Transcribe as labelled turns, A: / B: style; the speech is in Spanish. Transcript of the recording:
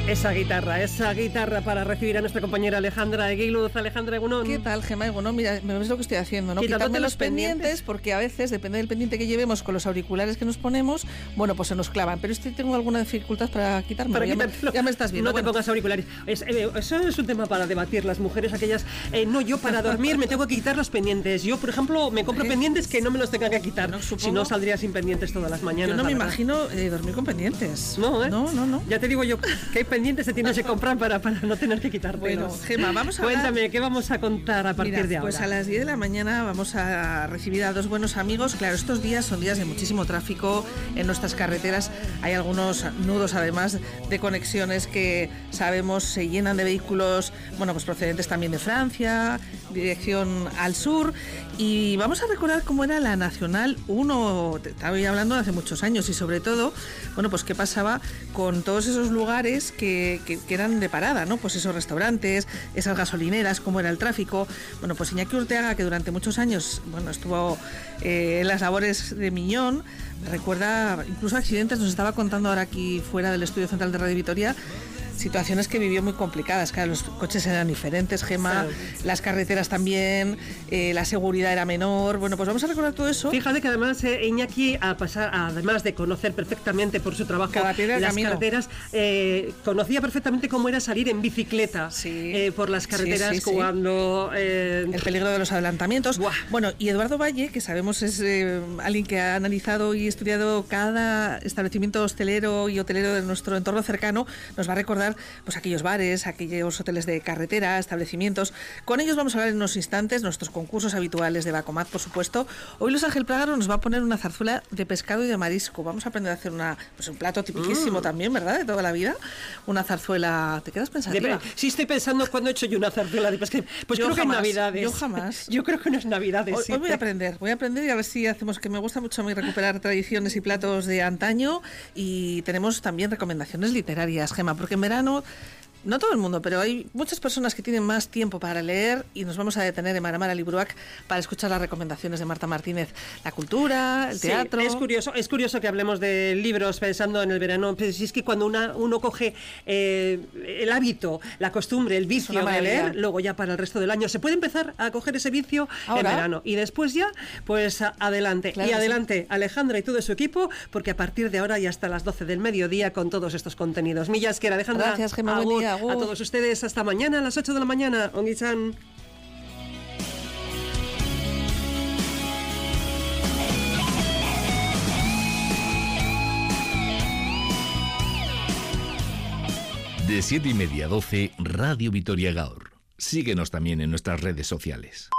A: Esa guitarra para recibir a nuestra compañera Alejandra Eguiluz. Alejandra Egunon.
B: ¿Qué tal, Gemma Egunon? Mira, me ves lo que estoy haciendo, ¿no? Quitarme los pendientes, porque a veces, depende del pendiente que llevemos con los auriculares que nos ponemos, bueno, pues se nos clavan. Pero tengo alguna dificultad para quitarme. Ya me estás viendo.
A: No te pongas auriculares. Eso es un tema para debatir. Las mujeres aquellas, no, yo para dormir me tengo que quitar los pendientes. Yo, por ejemplo, me compro pendientes que no me los tenga que quitar. No, si no, saldría sin pendientes todas las mañanas.
B: Yo no me imagino dormir con pendientes.
A: No, ¿eh?
B: No.
A: Ya te digo yo que hay pendientes que tienes que comprar para no tener que quitarte.
B: Bueno, Gemma, vamos a
A: Cuéntame, ¿qué vamos a contar a partir de ahora?
B: Pues a las 10 de la mañana vamos a recibir a dos buenos amigos. Claro, estos días son días de muchísimo tráfico en nuestras carreteras. Hay algunos nudos, además, de conexiones que sabemos se llenan de vehículos, bueno, pues procedentes también de Francia, dirección al sur. Y vamos a recordar cómo era la Nacional 1, estaba hablando de hace muchos años, y sobre todo, bueno, pues qué pasaba con todos esos lugares que eran de parada, ¿no? Pues esos restaurantes, esas gasolineras, cómo era el tráfico. Bueno, pues Iñaki Urteaga, que durante muchos años, bueno, estuvo en las labores de Miñón, recuerda incluso accidentes, nos estaba contando ahora aquí fuera del estudio central de Radio Vitoria, situaciones que vivió muy complicadas. Claro, los coches eran diferentes, Gemma, las carreteras también, la seguridad era menor. Bueno, pues vamos a recordar todo eso.
A: Fíjate que además Iñaki, además de conocer perfectamente por su trabajo las carreteras, conocía perfectamente cómo era salir en bicicleta por las carreteras cuando...
B: el peligro de los adelantamientos.
A: ¡Buah!
B: Bueno, y Eduardo Valle, que sabemos es alguien que ha analizado y estudiado cada establecimiento hostelero y hotelero de nuestro entorno cercano, nos va a recordar pues aquellos bares, aquellos hoteles de carretera, establecimientos. Con ellos vamos a hablar en unos instantes, nuestros concursos habituales de Bacomat, por supuesto. Hoy Luis Ángel Prágaro nos va a poner una zarzuela de pescado y de marisco. Vamos a aprender a hacer un plato tipiquísimo también, ¿verdad?, de toda la vida. Una zarzuela... ¿Te quedas pensativa?
A: Sí, estoy pensando cuándo he hecho yo una zarzuela de pescado. Pues yo creo que en Navidades.
B: Yo jamás.
A: Yo creo que no es Navidades.
B: Hoy voy a aprender y a ver si hacemos, que me gusta mucho a mí recuperar tradiciones y platos de antaño, y tenemos también recomendaciones literarias, Gemma, porque en verano... No todo el mundo, pero hay muchas personas que tienen más tiempo para leer, y nos vamos a detener en Maramara Libruac para escuchar las recomendaciones de Marta Martínez. La cultura, el teatro...
A: Es curioso que hablemos de libros pensando en el verano. Pero si es que cuando uno coge el hábito, la costumbre, el vicio de leer, luego ya para el resto del año se puede empezar a coger ese vicio en verano. Y después ya, pues adelante. Claro, y adelante, Alejandra y todo su equipo, porque a partir de ahora ya hasta las 12 del mediodía con todos estos contenidos. Millas, que era Alejandra.
B: Gracias, Gemma, buen día.
A: A todos ustedes, hasta mañana a las 8 de la mañana. Ongi-chan.
C: De 7:30 a 12, Radio Vitoria Gaur. Síguenos también en nuestras redes sociales.